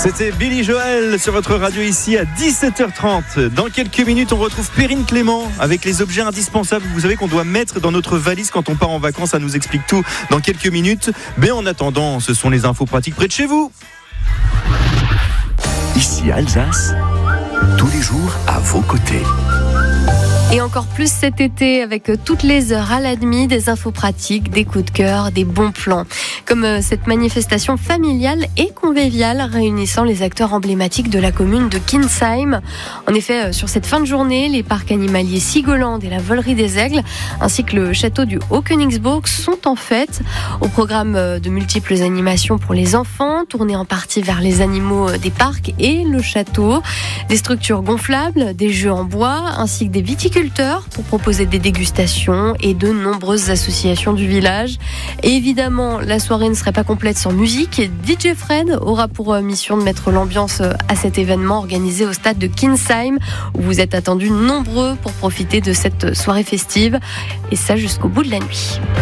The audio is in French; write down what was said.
C'était Billy Joel sur votre radio ici à 17h30. Dans quelques minutes, on retrouve Perrine Clément avec les objets indispensables. Vous savez qu'on doit mettre dans notre valise quand on part en vacances. Ça nous explique tout dans quelques minutes. Mais en attendant, ce sont les infos pratiques près de chez vous. Ici Alsace, tous les jours à vos côtés. Et encore plus cet été avec toutes les heures à la demi, des infos pratiques, des coups de cœur, des bons plans. Comme cette manifestation familiale et conviviale réunissant les acteurs emblématiques de la commune de Kinsheim. En effet, sur cette fin de journée, les parcs animaliers Sigoland et la Volerie des Aigles, ainsi que le château du Haut-Königsbourg sont en fête. Au programme de multiples animations pour les enfants, tournées en partie vers les animaux des parcs et le château. Des structures gonflables, des jeux en bois, ainsi que des viticulteurs pour proposer des dégustations et de nombreuses associations du village. Et évidemment, la soirée ne serait pas complète sans musique. DJ Fred aura pour mission de mettre l'ambiance à cet événement organisé au stade de Kinsheim, où vous êtes attendus nombreux pour profiter de cette soirée festive. Et ça jusqu'au bout de la nuit.